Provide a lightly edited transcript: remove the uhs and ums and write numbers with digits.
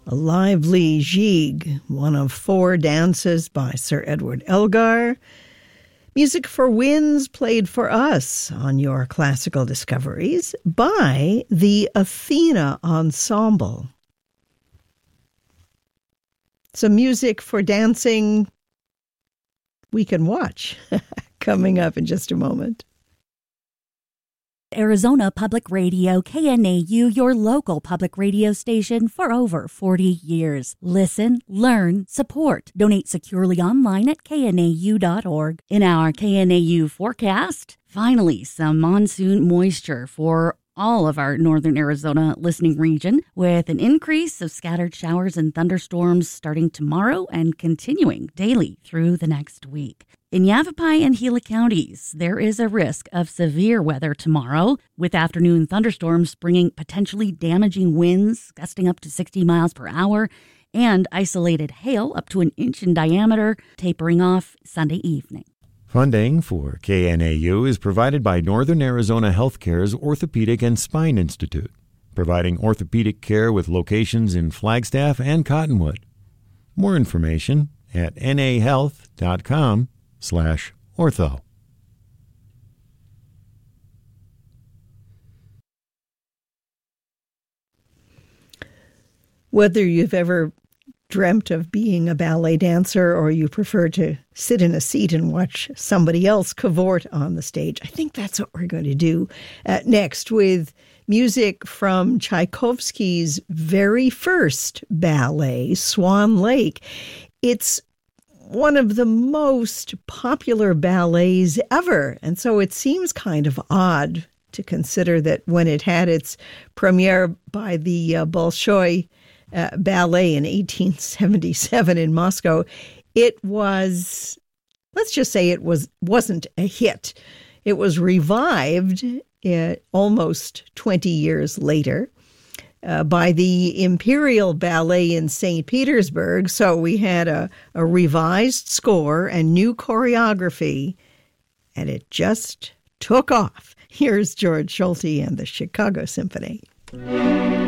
A lively gigue, one of four dances by Sir Edward Elgar. Music for Winds played for us on your classical discoveries by the Athena Ensemble. Some music for dancing we can watch coming up in just a moment. Arizona Public Radio, KNAU, your local public radio station for over 40 years. Listen, learn, support. Donate securely online at knau.org. In our KNAU forecast, finally some monsoon moisture for all of our northern Arizona listening region, with an increase of scattered showers and thunderstorms starting tomorrow and continuing daily through the next week. In Yavapai and Gila counties, there is a risk of severe weather tomorrow, with afternoon thunderstorms bringing potentially damaging winds gusting up to 60 miles per hour and isolated hail up to an inch in diameter, tapering off Sunday evening. Funding for KNAU is provided by Northern Arizona Healthcare's Orthopedic and Spine Institute, providing orthopedic care with locations in Flagstaff and Cottonwood. More information at nahealth.com/ortho. Whether you've ever dreamt of being a ballet dancer or you prefer to sit in a seat and watch somebody else cavort on the stage, I think that's what we're going to do next with music from Tchaikovsky's very first ballet, Swan Lake. It's one of the most popular ballets ever, and so it seems kind of odd to consider that when it had its premiere by the Bolshoi Ballet in 1877 in Moscow, it was, let's just say wasn't a hit. It was revived almost 20 years later by the Imperial Ballet in St. Petersburg. So we had a revised score and new choreography, and it just took off. Here's George Solti and the Chicago Symphony.